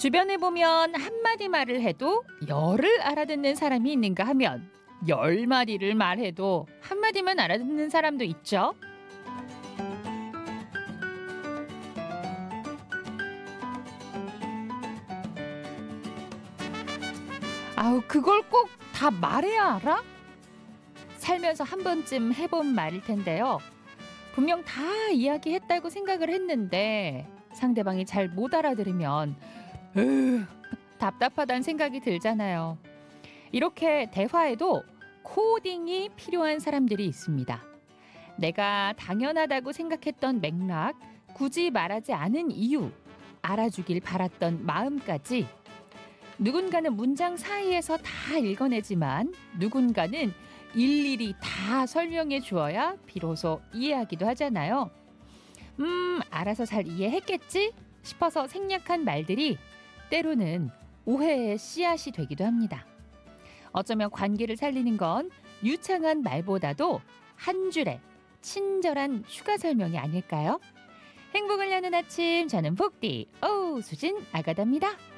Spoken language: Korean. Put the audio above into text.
주변에 보면 한마디 말을 해도 열을 알아듣는 사람이 있는가 하면 열 마디를 말해도 한마디만 알아듣는 사람도 있죠. 아우, 그걸 꼭 다 말해야 알아? 살면서 한 번쯤 해본 말일 텐데요. 분명 다 이야기했다고 생각을 했는데 상대방이 잘 못 알아들으면 답답하다는 생각이 들잖아요. 이렇게 대화에도 코딩이 필요한 사람들이 있습니다. 내가 당연하다고 생각했던 맥락, 굳이 말하지 않은 이유, 알아주길 바랐던 마음까지 누군가는 문장 사이에서 다 읽어내지만 누군가는 일일이 다 설명해 주어야 비로소 이해하기도 하잖아요. 알아서 잘 이해했겠지 싶어서 생략한 말들이 때로는 오해의 씨앗이 되기도 합니다. 어쩌면 관계를 살리는 건 유창한 말보다도 한 줄의 친절한 추가 설명이 아닐까요? 행복을 여는 아침, 저는 복디 수진 아가다입니다.